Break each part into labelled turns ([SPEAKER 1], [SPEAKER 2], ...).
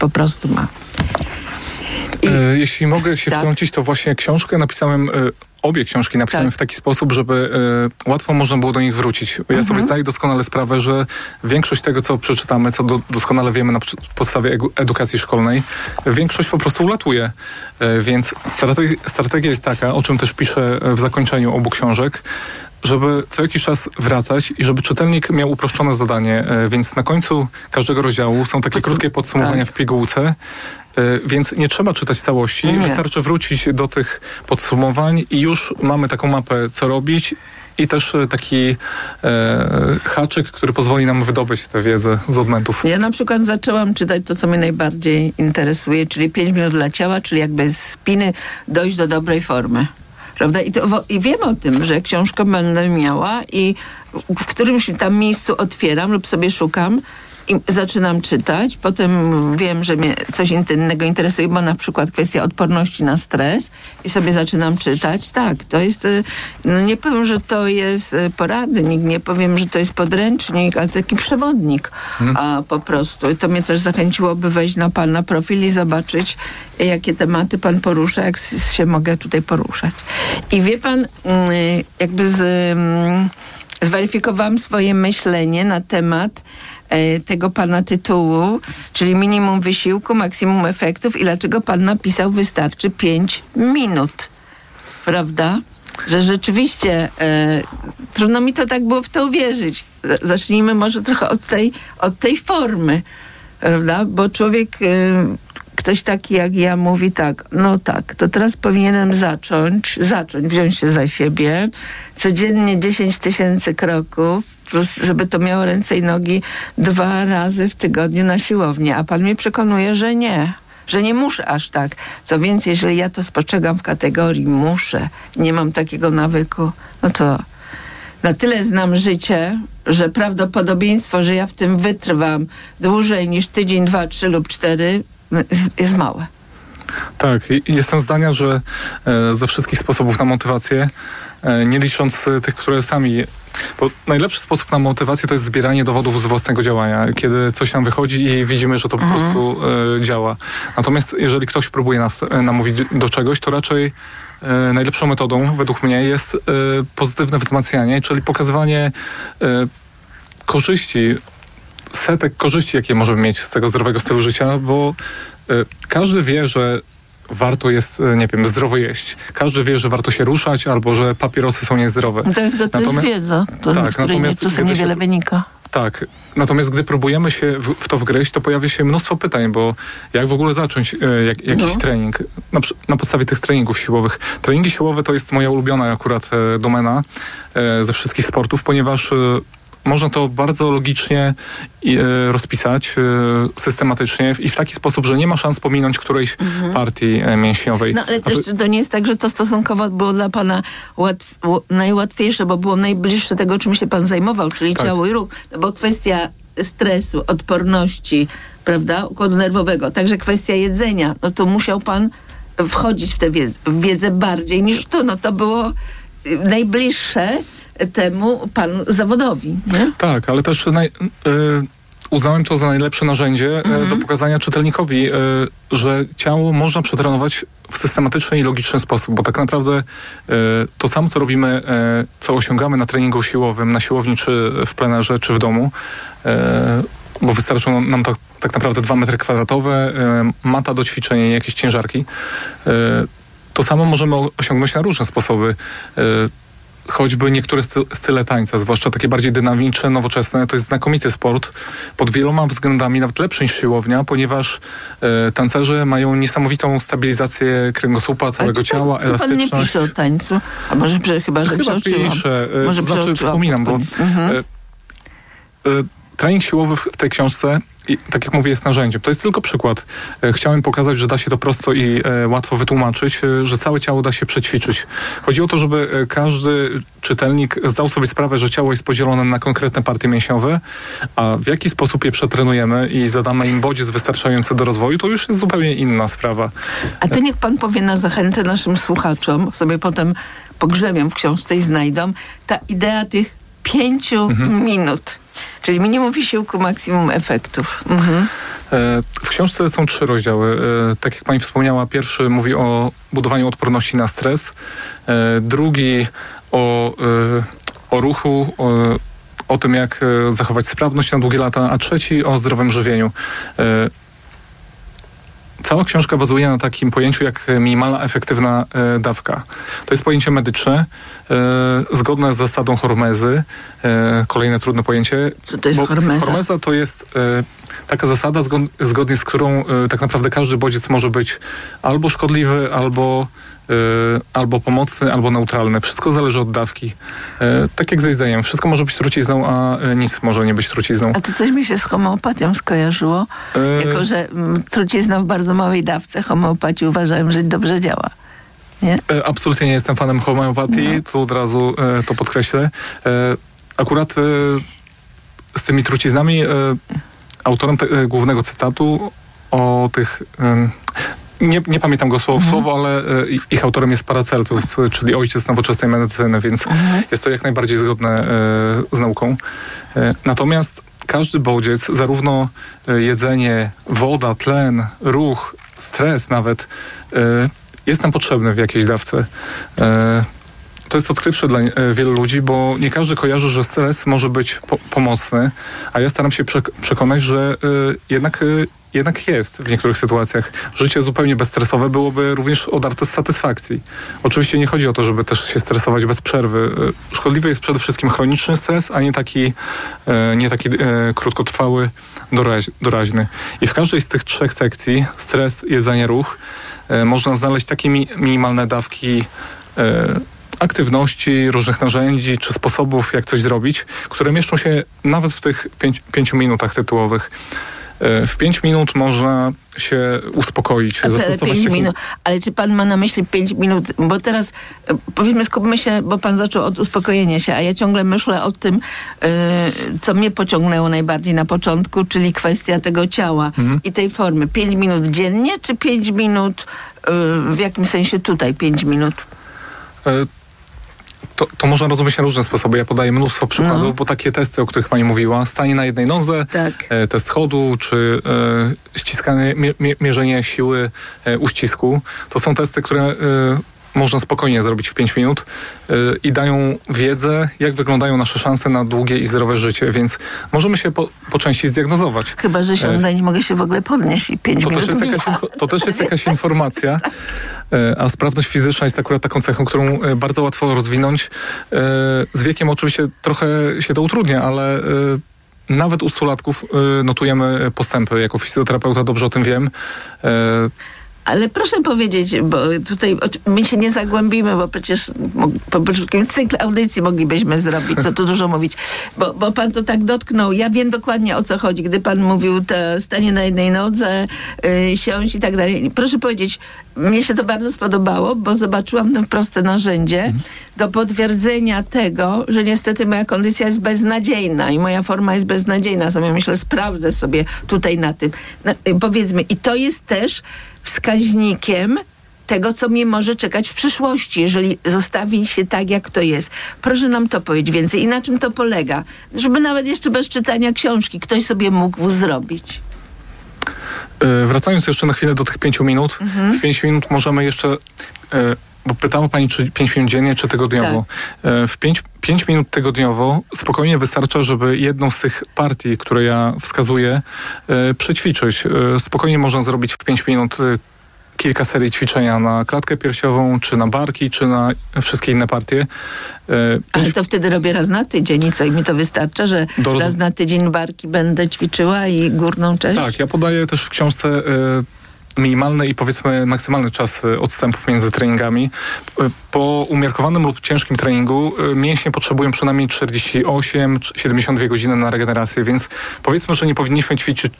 [SPEAKER 1] po prostu ma.
[SPEAKER 2] Jeśli mogę się wtrącić, to właśnie książkę napisałem, obie książki napisałem w taki sposób, żeby łatwo można było do nich wrócić. Ja sobie zdaję doskonale sprawę, że większość tego, co przeczytamy, co doskonale wiemy na podstawie edukacji szkolnej, większość po prostu ulatuje. Więc strategia jest taka, o czym też piszę w zakończeniu obu książek, żeby co jakiś czas wracać i żeby czytelnik miał uproszczone zadanie. Więc na końcu każdego rozdziału są takie krótkie podsumowania w pigułce, więc nie trzeba czytać całości. Wystarczy wrócić do tych podsumowań i już mamy taką mapę, co robić. I też taki haczyk, który pozwoli nam wydobyć tę wiedzę z odmętów.
[SPEAKER 1] Ja na przykład zaczęłam czytać to, co mnie najbardziej interesuje, czyli 5 minut dla ciała, czyli jakby z spiny dojść do dobrej formy. Prawda? I wiem o tym, że książkę będę miała i w którymś tam miejscu otwieram lub sobie szukam i zaczynam czytać. Potem wiem, że mnie coś innego interesuje, bo na przykład kwestia odporności na stres i sobie zaczynam czytać. Tak, to jest, no nie powiem, że to jest poradnik, nie powiem, że to jest podręcznik, ale taki przewodnik a po prostu. I to mnie też zachęciło, by wejść na pana profil i zobaczyć, jakie tematy pan porusza, jak się mogę tutaj poruszać. I wie pan, jakby zweryfikowałam swoje myślenie na temat tego pana tytułu, czyli minimum wysiłku, maksimum efektów i dlaczego pan napisał wystarczy 5 minut. Prawda? Że rzeczywiście trudno mi to tak było w to uwierzyć. Zacznijmy może trochę od tej formy. Prawda? Bo człowiek, ktoś taki jak ja mówi tak, no tak, to teraz powinienem zacząć, wziąć się za siebie, codziennie 10 000 kroków, plus, żeby to miało ręce i nogi 2 razy w tygodniu na siłownię. A pan mnie przekonuje, że nie muszę aż tak. Co więcej, jeżeli ja to spostrzegam w kategorii muszę, nie mam takiego nawyku, no to na tyle znam życie, że prawdopodobieństwo, że ja w tym wytrwam dłużej niż tydzień, 2, 3 lub 4 jest małe.
[SPEAKER 2] Tak, jestem zdania, że ze wszystkich sposobów na motywację, nie licząc tych, które sami... Bo najlepszy sposób na motywację to jest zbieranie dowodów z własnego działania, kiedy coś nam wychodzi i widzimy, że to po prostu działa. Natomiast jeżeli ktoś próbuje nas namówić do czegoś, to raczej najlepszą metodą według mnie jest pozytywne wzmacnianie, czyli pokazywanie korzyści, setek korzyści, jakie możemy mieć z tego zdrowego stylu życia, bo każdy wie, że warto jest, nie wiem, zdrowo jeść. Każdy wie, że warto się ruszać, albo że papierosy są niezdrowe.
[SPEAKER 1] To jest wiedza, z której czasem niewiele wynika.
[SPEAKER 2] Tak. Natomiast gdy próbujemy się w to wgryźć, to pojawia się mnóstwo pytań, bo jak w ogóle zacząć jakiś trening? Na podstawie tych treningów siłowych. Treningi siłowe to jest moja ulubiona akurat domena ze wszystkich sportów, ponieważ można to bardzo logicznie rozpisać, systematycznie i w taki sposób, że nie ma szans pominąć którejś partii mięśniowej.
[SPEAKER 1] No ale też to nie jest tak, że to stosunkowo było dla pana najłatwiejsze, bo było najbliższe tego, czym się pan zajmował, czyli ciało i ruch. No bo kwestia stresu, odporności, prawda, układu nerwowego, także kwestia jedzenia, no to musiał pan wchodzić w tę wiedzę bardziej niż to. No to było najbliższe temu panu zawodowi, nie?
[SPEAKER 2] Tak, ale też uznałem to za najlepsze narzędzie do pokazania czytelnikowi, że ciało można przetrenować w systematyczny i logiczny sposób, bo tak naprawdę to samo, co robimy, co osiągamy na treningu siłowym, na siłowni, czy w plenerze, czy w domu, bo wystarczą nam tak naprawdę 2 metry kwadratowe, mata do ćwiczenia i jakieś ciężarki. To samo możemy osiągnąć na różne sposoby. Choćby niektóre style tańca, zwłaszcza takie bardziej dynamiczne, nowoczesne, to jest znakomity sport pod wieloma względami, nawet lepszy niż siłownia, ponieważ tancerze mają niesamowitą stabilizację kręgosłupa, całego ciała, elastyczność.
[SPEAKER 1] Pan nie pisze o tańcu, a może chyba
[SPEAKER 2] piszę, wspominam, bo trening siłowy w tej książce, i tak jak mówię, jest narzędziem. To jest tylko przykład. Chciałem pokazać, że da się to prosto i łatwo wytłumaczyć, że całe ciało da się przećwiczyć. Chodzi o to, żeby każdy czytelnik zdał sobie sprawę, że ciało jest podzielone na konkretne partie mięśniowe, a w jaki sposób je przetrenujemy i zadamy im bodziec wystarczający do rozwoju, to już jest zupełnie inna sprawa.
[SPEAKER 1] A to niech pan powie na zachętę naszym słuchaczom, sobie potem pogrzebią w książce i znajdą, ta idea tych 5 minut. Czyli minimum wysiłku, maksimum efektów.
[SPEAKER 2] W książce są 3 rozdziały. Tak jak pani wspomniała, pierwszy mówi o budowaniu odporności na stres, drugi o ruchu, o tym, jak zachować sprawność na długie lata, a trzeci o zdrowym żywieniu. Cała książka bazuje na takim pojęciu jak minimalna efektywna dawka. To jest pojęcie medyczne, zgodne z zasadą hormezy. Kolejne trudne pojęcie.
[SPEAKER 1] Co to jest hormeza?
[SPEAKER 2] Hormeza to jest taka zasada, zgodnie z którą tak naprawdę każdy bodziec może być albo szkodliwy, albo pomocny, albo neutralny. Wszystko zależy od dawki. Tak jak z jedzeniem. Wszystko może być trucizną, a nic może nie być trucizną.
[SPEAKER 1] A to coś mi się z homeopatią skojarzyło. Jako, że trucizna w bardzo małej dawce homeopatii uważałem, że dobrze działa. Nie?
[SPEAKER 2] Absolutnie nie jestem fanem homeopatii. No. Tu od razu to podkreślę. Akurat z tymi truciznami autorem głównego cytatu o tych... Nie pamiętam go słowo w słowo, ale ich autorem jest Paracelsus, czyli ojciec nowoczesnej medycyny, więc jest to jak najbardziej zgodne z nauką. Natomiast każdy bodziec, zarówno jedzenie, woda, tlen, ruch, stres nawet, jest nam potrzebny w jakiejś dawce. To jest odkrywcze dla wielu ludzi, bo nie każdy kojarzy, że stres może być pomocny, a ja staram się przekonać, że jednak jest w niektórych sytuacjach. Życie zupełnie bezstresowe byłoby również odarte z satysfakcji. Oczywiście nie chodzi o to, żeby też się stresować bez przerwy. Szkodliwy jest przede wszystkim chroniczny stres, a nie taki krótkotrwały, doraźny. I w każdej z tych 3 sekcji, stres, jedzenie, ruch, można znaleźć takie minimalne dawki aktywności, różnych narzędzi czy sposobów, jak coś zrobić, które mieszczą się nawet w tych 5 minutach tytułowych. W 5 minut można się uspokoić, zastosować
[SPEAKER 1] 5 minut. Ale czy pan ma na myśli 5 minut? Bo teraz, powiedzmy, skupmy się, bo pan zaczął od uspokojenia się, a ja ciągle myślę o tym, co mnie pociągnęło najbardziej na początku, czyli kwestia tego ciała i tej formy. 5 minut dziennie, czy 5 minut, w jakim sensie tutaj 5 minut?
[SPEAKER 2] To można rozumieć na różne sposoby. Ja podaję mnóstwo przykładów, bo takie testy, o których pani mówiła, stanie na jednej nodze, tak. Test chodu, czy ściskanie, mierzenie siły uścisku, to są testy, które można spokojnie zrobić w 5 minut i dają wiedzę, jak wyglądają nasze szanse na długie i zdrowe życie, więc możemy się po części zdiagnozować.
[SPEAKER 1] Chyba, że siądę, nie mogę się w ogóle podnieść i 5 minut.
[SPEAKER 2] To też jest jakaś informacja, a sprawność fizyczna jest akurat taką cechą, którą bardzo łatwo rozwinąć. Z wiekiem oczywiście trochę się to utrudnia, ale nawet u 100-latków notujemy postępy. Jako fizjoterapeuta dobrze o tym wiem.
[SPEAKER 1] Ale proszę powiedzieć, bo tutaj my się nie zagłębimy, bo przecież po cykl audycji moglibyśmy zrobić, co tu dużo mówić. Bo pan to tak dotknął. Ja wiem dokładnie, o co chodzi, gdy pan mówił to stanie na jednej nodze, siąść i tak dalej. Proszę powiedzieć, mnie się to bardzo spodobało, bo zobaczyłam to proste narzędzie do potwierdzenia tego, że niestety moja kondycja jest beznadziejna i moja forma jest beznadziejna. Sobie myślę, sprawdzę sobie tutaj na tym. Powiedzmy, i to jest też wskaźnikiem tego, co mnie może czekać w przyszłości, jeżeli zostawi się tak, jak to jest. Proszę nam to powiedzieć więcej. I na czym to polega? Żeby nawet jeszcze bez czytania książki ktoś sobie mógł zrobić.
[SPEAKER 2] Wracając jeszcze na chwilę do tych 5 minut. W 5 minut możemy jeszcze... Bo pytała pani, czy 5 minut dziennie, czy tygodniowo. Tak. W 5 minut tygodniowo spokojnie wystarcza, żeby jedną z tych partii, które ja wskazuję, przećwiczyć. Spokojnie można zrobić w 5 minut kilka serii ćwiczenia na klatkę piersiową, czy na barki, czy na wszystkie inne partie.
[SPEAKER 1] Ale to wtedy robię raz na tydzień i co? I mi to wystarcza, że raz na tydzień barki będę ćwiczyła i górną część?
[SPEAKER 2] Tak, ja podaję też w książce minimalny i powiedzmy maksymalny czas odstępów między treningami. Po umiarkowanym lub ciężkim treningu mięśnie potrzebują przynajmniej 48-72 godziny na regenerację, więc powiedzmy, że nie powinniśmy ćwiczyć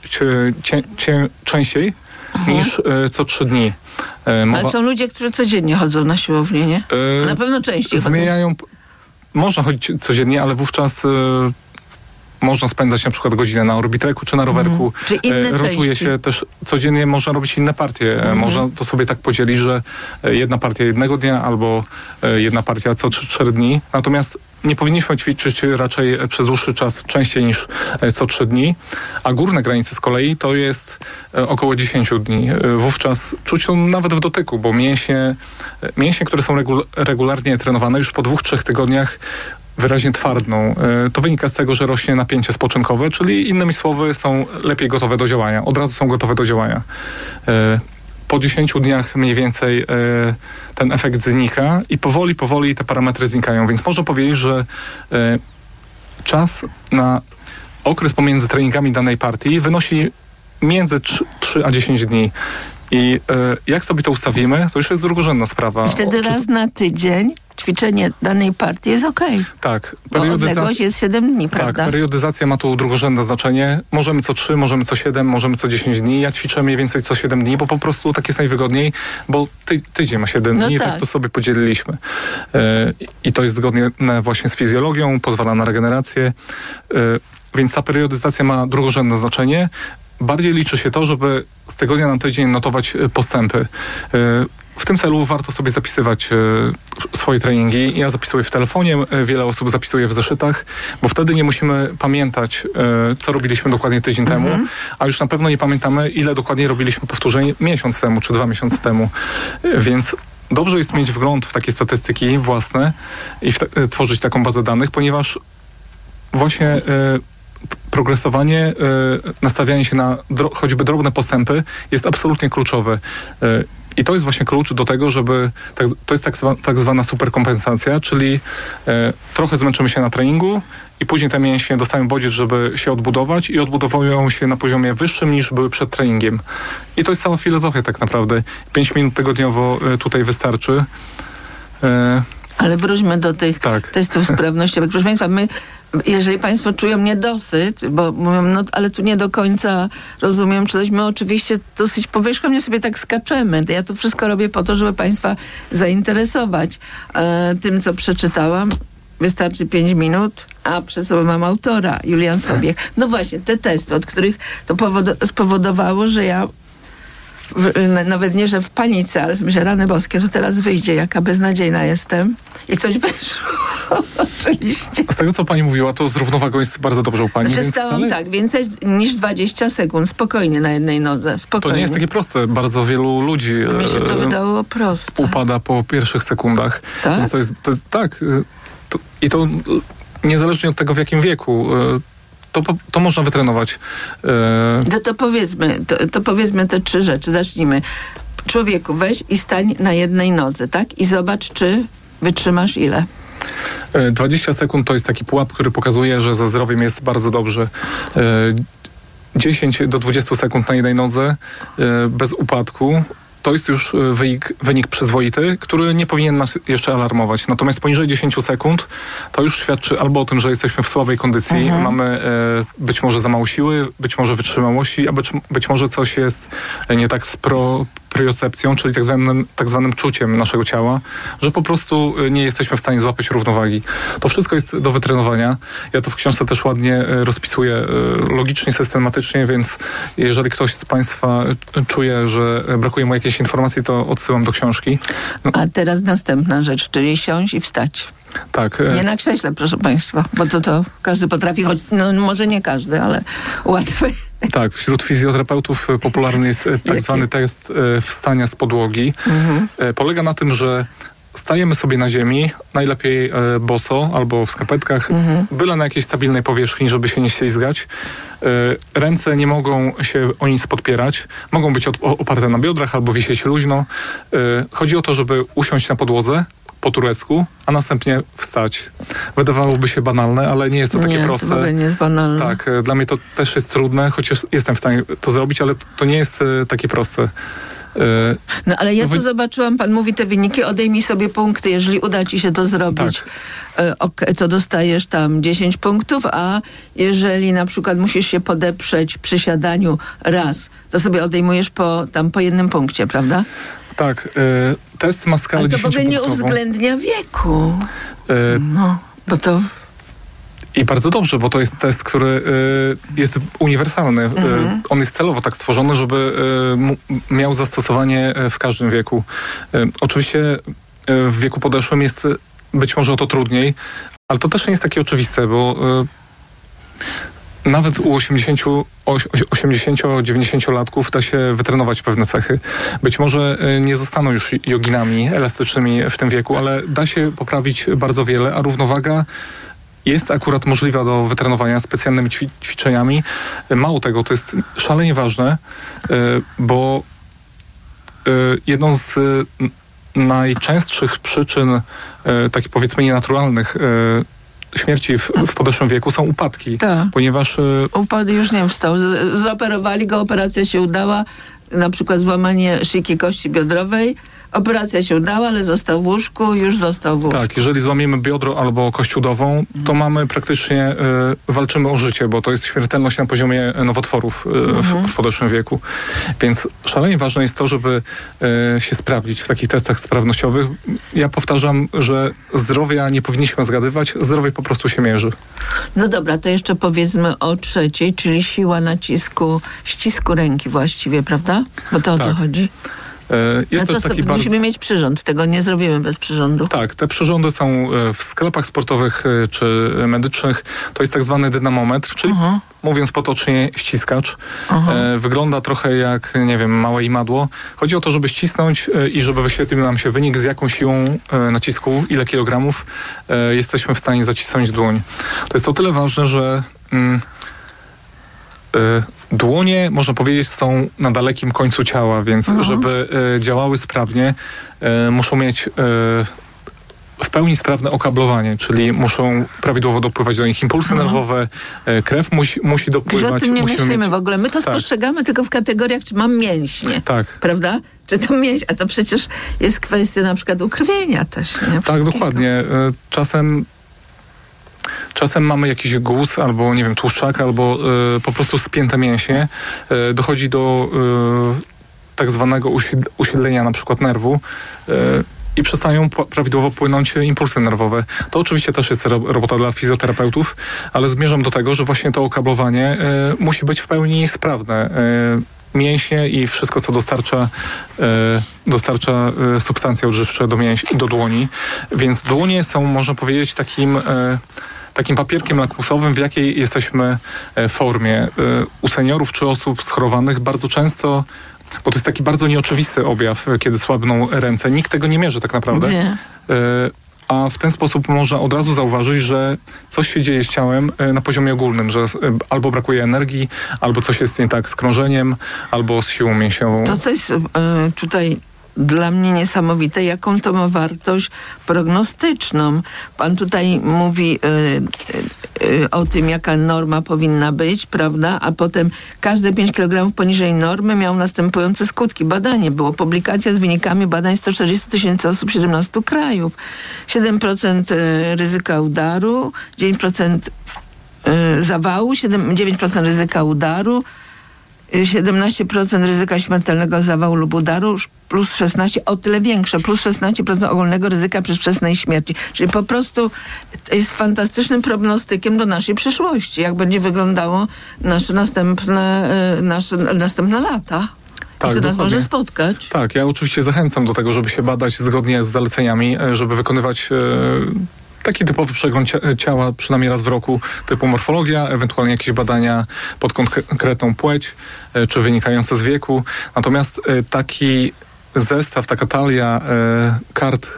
[SPEAKER 2] częściej niż co 3 dni.
[SPEAKER 1] Ale są ludzie, którzy codziennie chodzą na siłownię, nie? Na pewno częściej
[SPEAKER 2] zmieniają. Można chodzić codziennie, ale wówczas można spędzać na przykład godzinę na orbitreku czy na rowerku.
[SPEAKER 1] Czy inne
[SPEAKER 2] Rotuje
[SPEAKER 1] części.
[SPEAKER 2] się też codziennie, można robić inne partie. Można to sobie tak podzielić, że jedna partia jednego dnia albo jedna partia co 3 dni. Natomiast nie powinniśmy ćwiczyć raczej przez dłuższy czas, częściej niż co 3 dni, a górne granice z kolei to jest około 10 dni. Wówczas czuć to nawet w dotyku, bo mięśnie, które są regularnie trenowane, już po 2-3 tygodniach wyraźnie twardną. To wynika z tego, że rośnie napięcie spoczynkowe, czyli innymi słowy są lepiej gotowe do działania. Od razu są gotowe do działania. Po 10 dniach mniej więcej ten efekt znika i powoli te parametry znikają. Więc można powiedzieć, że czas na okres pomiędzy treningami danej partii wynosi między 3 a 10 dni. I jak sobie to ustawimy, to już jest drugorzędna sprawa.
[SPEAKER 1] I wtedy raz na tydzień ćwiczenie danej partii jest okej.
[SPEAKER 2] Tak.
[SPEAKER 1] Bo odległość jest 7 dni, prawda?
[SPEAKER 2] Tak, periodyzacja ma tu drugorzędne znaczenie. Możemy co 3, możemy co 7, możemy co 10 dni. Ja ćwiczę mniej więcej co 7 dni, bo po prostu tak jest najwygodniej, bo tydzień ma 7 dni, tak to sobie podzieliliśmy. I to jest zgodne właśnie z fizjologią, pozwala na regenerację. Więc ta periodyzacja ma drugorzędne znaczenie. Bardziej liczy się to, żeby z tygodnia na tydzień notować postępy. W tym celu warto sobie zapisywać swoje treningi. Ja zapisuję w telefonie, wiele osób zapisuje w zeszytach, bo wtedy nie musimy pamiętać, co robiliśmy dokładnie tydzień temu, a już na pewno nie pamiętamy, ile dokładnie robiliśmy powtórzeń miesiąc temu czy 2 miesiące temu. Więc dobrze jest mieć wgląd w takie statystyki własne i tworzyć taką bazę danych, ponieważ właśnie progresowanie, nastawianie się na choćby drobne postępy jest absolutnie kluczowe. I to jest właśnie klucz do tego, żeby... To jest tak zwana superkompensacja, czyli trochę zmęczymy się na treningu i później te mięśnie dostają bodziec, żeby się odbudować i odbudowują się na poziomie wyższym niż były przed treningiem. I to jest cała filozofia tak naprawdę. 5 minut tygodniowo tutaj wystarczy.
[SPEAKER 1] Ale wróćmy do tych testów sprawnościowych. Proszę Państwa, jeżeli Państwo czują niedosyt, bo mówią, no ale tu nie do końca rozumiem, czy coś, my oczywiście dosyć powierzchownie sobie tak skaczemy. Ja to wszystko robię po to, żeby Państwa zainteresować tym, co przeczytałam. Wystarczy 5 minut, a przed sobą mam autora, Julian Sobiech. No właśnie, te testy, od których to spowodowało, że ja nawet nie, że w panice, ale myślę, rany boskie, to teraz wyjdzie, jaka beznadziejna jestem. I coś wyszło. Oczywiście.
[SPEAKER 2] Z tego, co pani mówiła, to z równowagą jest bardzo dobrze u pani.
[SPEAKER 1] Przestałam więcej niż 20 sekund, spokojnie na jednej nodze. Spokojnie.
[SPEAKER 2] To nie jest takie proste. Bardzo wielu ludzi
[SPEAKER 1] mi się to wydało proste.
[SPEAKER 2] Upada po pierwszych sekundach.
[SPEAKER 1] Tak?
[SPEAKER 2] Więc i to niezależnie od tego, w jakim wieku. To można wytrenować.
[SPEAKER 1] To powiedzmy te 3 rzeczy. Zacznijmy. Człowieku, weź i stań na jednej nodze, tak? I zobacz, czy wytrzymasz ile.
[SPEAKER 2] 20 sekund to jest taki pułap, który pokazuje, że ze zdrowiem jest bardzo dobrze. 10 do 20 sekund na jednej nodze bez upadku. To jest już wynik przyzwoity, który nie powinien nas jeszcze alarmować. Natomiast poniżej 10 sekund to już świadczy albo o tym, że jesteśmy w słabej kondycji, mamy być może za mało siły, być może wytrzymałości, a być może coś jest nie tak z propriocepcją, czyli tak zwanym czuciem naszego ciała, że po prostu nie jesteśmy w stanie złapać równowagi. To wszystko jest do wytrenowania. Ja to w książce też ładnie rozpisuję logicznie, systematycznie, więc jeżeli ktoś z Państwa czuje, że brakuje mu jakiejś informacji, to odsyłam do książki.
[SPEAKER 1] No. A teraz następna rzecz, czyli siąść i wstać.
[SPEAKER 2] Tak.
[SPEAKER 1] Nie na krześle, proszę Państwa, bo to każdy potrafi, choć no, może nie każdy, ale łatwy.
[SPEAKER 2] Tak, wśród fizjoterapeutów popularny jest tak zwany test wstania z podłogi. Polega na tym, że stajemy sobie na ziemi, najlepiej boso albo w skarpetkach, byle na jakiejś stabilnej powierzchni, żeby się nie ślizgać. Ręce nie mogą się o nic podpierać, mogą być oparte na biodrach albo wisieć luźno. Chodzi o to, żeby usiąść na podłodze po turecku, a następnie wstać. Wydawałoby się banalne, ale nie jest to takie proste.
[SPEAKER 1] To w ogóle nie jest banalne.
[SPEAKER 2] Tak, dla mnie to też jest trudne, chociaż jestem w stanie to zrobić, ale to nie jest takie proste.
[SPEAKER 1] No ale ja tu zobaczyłam, pan mówi te wyniki, odejmij sobie punkty, jeżeli uda ci się to zrobić. Tak. To dostajesz tam 10 punktów, a jeżeli na przykład musisz się podeprzeć przy siadaniu raz, to sobie odejmujesz po 1 punkcie, prawda?
[SPEAKER 2] Tak. Test ma skalę 10-punktową.
[SPEAKER 1] Ale to w ogóle nie uwzględnia wieku. No, bo to...
[SPEAKER 2] I bardzo dobrze, bo to jest test, który jest uniwersalny. On jest celowo tak stworzony, żeby miał zastosowanie w każdym wieku. Oczywiście w wieku podeszłym jest być może o to trudniej, ale to też nie jest takie oczywiste, bo nawet u 80-90-latków da się wytrenować pewne cechy. Być może nie zostaną już joginami elastycznymi w tym wieku, ale da się poprawić bardzo wiele, a równowaga jest akurat możliwa do wytrenowania specjalnymi ćwiczeniami. Mało tego, to jest szalenie ważne, bo jedną z najczęstszych przyczyn takich powiedzmy nienaturalnych śmierci w podeszłym wieku są upadki, ponieważ...
[SPEAKER 1] Upadł, już nie wstał. Zoperowali go, operacja się udała, na przykład złamanie szyjki kości biodrowej. Operacja się udała, ale został w łóżku, już został w łóżku.
[SPEAKER 2] Tak, jeżeli złamiemy biodro albo kość udową, to mamy praktycznie, walczymy o życie, bo to jest śmiertelność na poziomie nowotworów w podeszłym wieku. Więc szalenie ważne jest to, żeby się sprawdzić w takich testach sprawnościowych. Ja powtarzam, że zdrowia nie powinniśmy zgadywać, zdrowie po prostu się mierzy.
[SPEAKER 1] No dobra, to jeszcze powiedzmy o trzeciej, czyli siła ścisku ręki właściwie, prawda? Bo to o to chodzi.
[SPEAKER 2] Jest to taki
[SPEAKER 1] musimy mieć przyrząd, tego nie zrobimy bez przyrządu.
[SPEAKER 2] Tak, te przyrządy są w sklepach sportowych czy medycznych. To jest tak zwany dynamometr, czyli mówiąc potocznie ściskacz. Wygląda trochę jak, nie wiem, małe imadło. Chodzi o to, żeby ścisnąć i żeby wyświetlił nam się wynik, z jaką siłą nacisku, ile kilogramów jesteśmy w stanie zacisnąć dłoń. To jest o tyle ważne, że dłonie, można powiedzieć, są na dalekim końcu ciała, więc żeby działały sprawnie, muszą mieć w pełni sprawne okablowanie, czyli muszą prawidłowo dopływać do nich impulsy nerwowe, krew musi dopływać.
[SPEAKER 1] O tym nie myślimy w ogóle. My to spostrzegamy tylko w kategoriach, czy mam mięśnie.
[SPEAKER 2] Tak.
[SPEAKER 1] Prawda? Czy to mięśnie, a to przecież jest kwestia na przykład ukrwienia też, nie?
[SPEAKER 2] Tak, dokładnie. Czasem mamy jakiś guz, albo nie wiem, tłuszczak, albo po prostu spięte mięśnie. Dochodzi do tak zwanego usilenia na przykład nerwu i przestają prawidłowo płynąć impulsy nerwowe. To oczywiście też jest robota dla fizjoterapeutów, ale zmierzam do tego, że właśnie to okablowanie musi być w pełni sprawne. Mięśnie i wszystko, co dostarcza substancje odżywcze do dłoni. Więc dłonie są, można powiedzieć, takim papierkiem lakmusowym, w jakiej jesteśmy formie. U seniorów czy osób schorowanych bardzo często, bo to jest taki bardzo nieoczywisty objaw, kiedy słabną ręce. Nikt tego nie mierzy tak naprawdę.
[SPEAKER 1] Nie.
[SPEAKER 2] A w ten sposób można od razu zauważyć, że coś się dzieje z ciałem na poziomie ogólnym, że albo brakuje energii, albo coś jest nie tak z krążeniem, albo z siłą mięsiową.
[SPEAKER 1] To coś tutaj dla mnie niesamowite, jaką to ma wartość prognostyczną. Pan tutaj mówi o tym, jaka norma powinna być, prawda? A potem każde 5 kg poniżej normy miało następujące skutki. Badanie było. Publikacja z wynikami badań 140 000 osób, 17 krajów. 7% ryzyka udaru, 9% zawału, 9% ryzyka udaru, 17% ryzyka śmiertelnego zawału lub udaru, plus 16, o tyle większe, plus 16% ogólnego ryzyka przedwczesnej śmierci. Czyli po prostu jest fantastycznym prognostykiem do naszej przyszłości, jak będzie wyglądało nasze następne lata.
[SPEAKER 2] Tak,
[SPEAKER 1] co nas może spotkać.
[SPEAKER 2] Tak, ja oczywiście zachęcam do tego, żeby się badać zgodnie z zaleceniami, żeby wykonywać taki typowy przegląd ciała przynajmniej raz w roku, typu morfologia, ewentualnie jakieś badania pod konkretną płeć, czy wynikające z wieku. Natomiast taki zestaw, taka talia kart,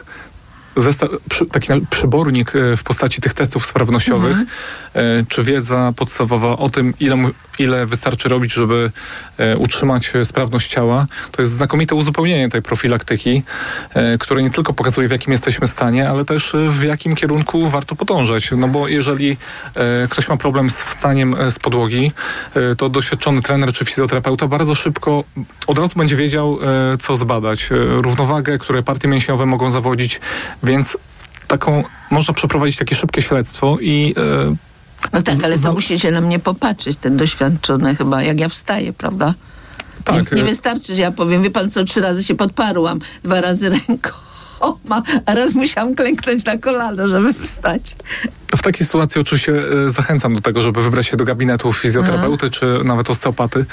[SPEAKER 2] taki przybornik w postaci tych testów sprawnościowych, czy wiedza podstawowa o tym, ile wystarczy robić, żeby utrzymać sprawność ciała, to jest znakomite uzupełnienie tej profilaktyki, które nie tylko pokazuje, w jakim jesteśmy stanie, ale też w jakim kierunku warto podążać. No bo jeżeli ktoś ma problem z wstaniem z podłogi, to doświadczony trener czy fizjoterapeuta bardzo szybko od razu będzie wiedział, co zbadać. Równowagę, które partie mięśniowe mogą zawodzić, więc można przeprowadzić takie szybkie śledztwo i
[SPEAKER 1] no tak, ale to musicie na mnie popatrzeć, ten doświadczony chyba, jak ja wstaję, prawda?
[SPEAKER 2] Tak.
[SPEAKER 1] Nie wystarczy, że ja powiem, wie pan co, 3 razy się podparłam, 2 razy ręką. rękoma, a raz musiałam klęknąć na kolano, żeby wstać.
[SPEAKER 2] W takiej sytuacji oczywiście zachęcam do tego, żeby wybrać się do gabinetu fizjoterapeuty czy nawet osteopaty.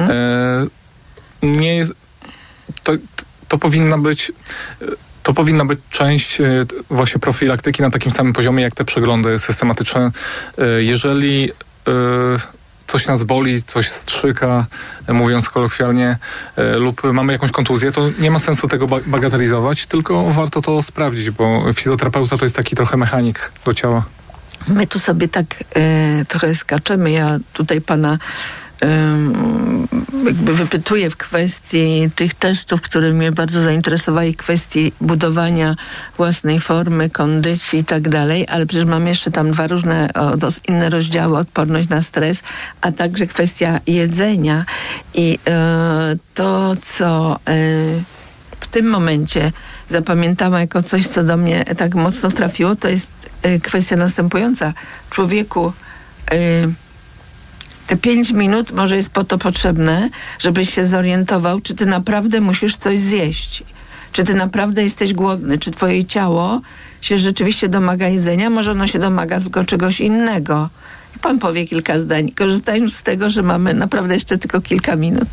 [SPEAKER 2] Nie jest... To powinna być część właśnie profilaktyki na takim samym poziomie, jak te przeglądy systematyczne. Jeżeli coś nas boli, coś strzyka, mówiąc kolokwialnie, lub mamy jakąś kontuzję, to nie ma sensu tego bagatelizować, tylko warto to sprawdzić, bo fizjoterapeuta to jest taki trochę mechanik do ciała.
[SPEAKER 1] My tu sobie tak trochę skaczemy. Ja tutaj pana jakby wypytuję w kwestii tych testów, które mnie bardzo zainteresowały, kwestii budowania własnej formy, kondycji i tak dalej, ale przecież mam jeszcze tam dwa różne inne rozdziały, odporność na stres, a także kwestia jedzenia i to, co w tym momencie zapamiętałam jako coś, co do mnie tak mocno trafiło, to jest kwestia następująca. Człowieku, te 5 minut może jest po to potrzebne, żebyś się zorientował, czy ty naprawdę musisz coś zjeść. Czy ty naprawdę jesteś głodny. Czy twoje ciało się rzeczywiście domaga jedzenia. Może ono się domaga tylko czegoś innego. I pan powie kilka zdań, korzystając z tego, że mamy naprawdę jeszcze tylko kilka minut.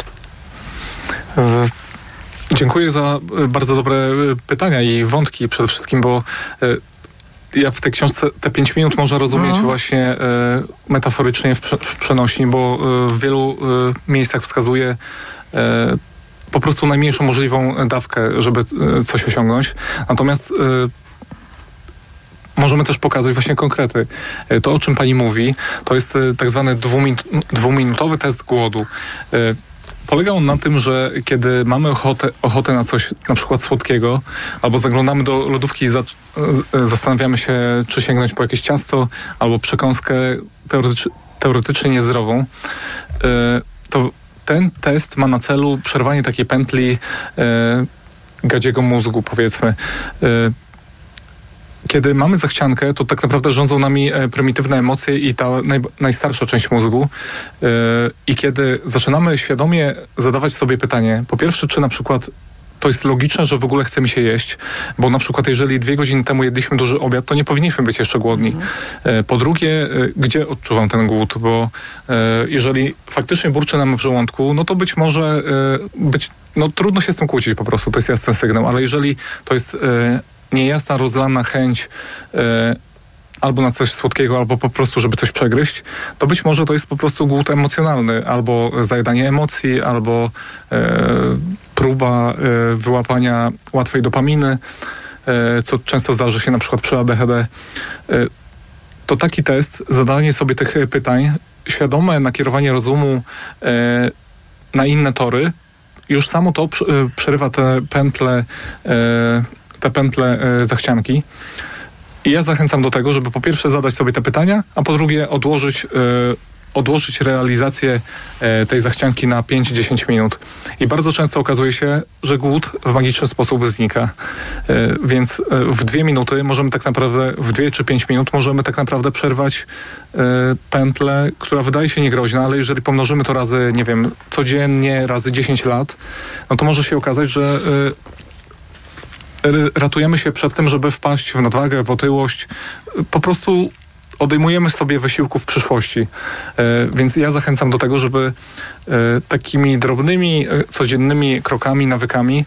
[SPEAKER 2] Dziękuję za bardzo dobre pytania i wątki przede wszystkim, bo ja w tej książce te 5 minut można rozumieć właśnie metaforycznie w przenośni, bo w wielu miejscach wskazuje po prostu najmniejszą możliwą dawkę, żeby coś osiągnąć. Natomiast możemy też pokazać właśnie konkrety. To, o czym pani mówi, to jest tak zwany dwuminutowy test głodu. Polega on na tym, że kiedy mamy ochotę na coś na przykład słodkiego, albo zaglądamy do lodówki i zastanawiamy się, czy sięgnąć po jakieś ciasto, albo przekąskę teoretycznie niezdrową, to ten test ma na celu przerwanie takiej pętli gadziego mózgu, powiedzmy. Kiedy mamy zachciankę, to tak naprawdę rządzą nami prymitywne emocje i ta najstarsza część mózgu. I kiedy zaczynamy świadomie zadawać sobie pytanie, po pierwsze, czy na przykład to jest logiczne, że w ogóle chce mi się jeść, bo na przykład jeżeli 2 godziny temu jedliśmy duży obiad, to nie powinniśmy być jeszcze głodni. Po drugie, gdzie odczuwam ten głód, bo jeżeli faktycznie burczy nam w żołądku, no to być może trudno się z tym kłócić po prostu, to jest jasny sygnał, ale jeżeli to jest niejasna, rozlana chęć albo na coś słodkiego, albo po prostu, żeby coś przegryźć, to być może to jest po prostu głód emocjonalny, albo zajadanie emocji, albo próba wyłapania łatwej dopaminy, co często zdarzy się na przykład przy ADHD. To taki test, zadanie sobie tych pytań, świadome nakierowanie rozumu na inne tory, już samo to przerywa te pętle zachcianki. I ja zachęcam do tego, żeby po pierwsze zadać sobie te pytania, a po drugie odłożyć realizację tej zachcianki na 5-10 minut. I bardzo często okazuje się, że głód w magiczny sposób znika. Więc w 2 minuty możemy tak naprawdę, w 2 czy 5 minut możemy tak naprawdę przerwać pętlę, która wydaje się niegroźna, ale jeżeli pomnożymy to razy, nie wiem, codziennie, razy 10 lat, no to może się okazać, że ratujemy się przed tym, żeby wpaść w nadwagę, w otyłość. Po prostu odejmujemy sobie wysiłku w przyszłości. Więc ja zachęcam do tego, żeby takimi drobnymi, codziennymi krokami, nawykami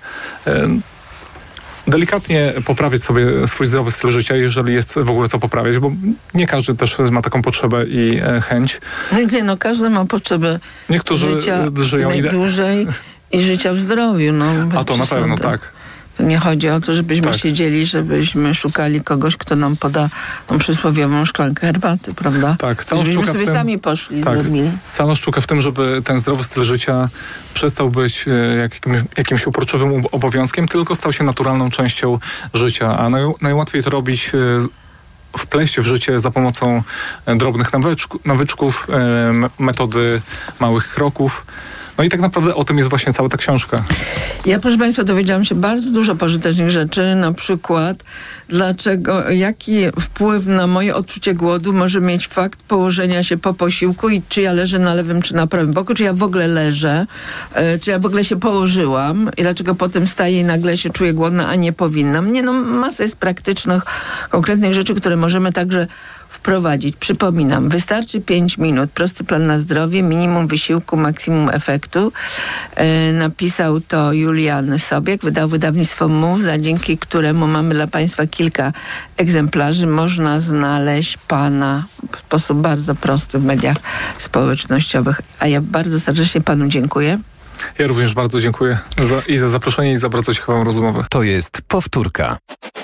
[SPEAKER 2] delikatnie poprawić sobie swój zdrowy styl życia, jeżeli jest w ogóle co poprawiać, bo nie każdy też ma taką potrzebę i chęć.
[SPEAKER 1] Nie, każdy ma potrzebę życia
[SPEAKER 2] żyją
[SPEAKER 1] najdłużej i życia w zdrowiu.
[SPEAKER 2] A to na pewno, tak.
[SPEAKER 1] Nie chodzi o to, żebyśmy siedzieli, żebyśmy szukali kogoś, kto nam poda tą przysłowiową szklankę herbaty, prawda?
[SPEAKER 2] Tak,
[SPEAKER 1] żebyśmy sobie sami poszli, zrobili.
[SPEAKER 2] Cała sztuka w tym, żeby ten zdrowy styl życia przestał być jakimś uporczywym obowiązkiem, tylko stał się naturalną częścią życia. A najłatwiej to robić, wpleść w życie za pomocą drobnych nawyczków, metody małych kroków. No i tak naprawdę o tym jest właśnie cała ta książka.
[SPEAKER 1] Ja, proszę Państwa, dowiedziałam się bardzo dużo pożytecznych rzeczy, na przykład jaki wpływ na moje odczucie głodu może mieć fakt położenia się po posiłku i czy ja leżę na lewym czy na prawym boku, czy ja w ogóle leżę, czy ja w ogóle się położyłam i dlaczego potem wstaję i nagle się czuję głodna, a nie powinnam. Masa jest praktycznych, konkretnych rzeczy, które możemy także wprowadzić. Przypominam, wystarczy 5 minut. Prosty plan na zdrowie, minimum wysiłku, maksimum efektu. Napisał to Julian Sobiek, wydał wydawnictwo Muza, dzięki któremu mamy dla Państwa kilka egzemplarzy. Można znaleźć Pana w sposób bardzo prosty w mediach społecznościowych. A ja bardzo serdecznie Panu dziękuję.
[SPEAKER 2] Ja również bardzo dziękuję za zaproszenie i za bardzo ciekawą rozmowę.
[SPEAKER 3] To jest Powtórka.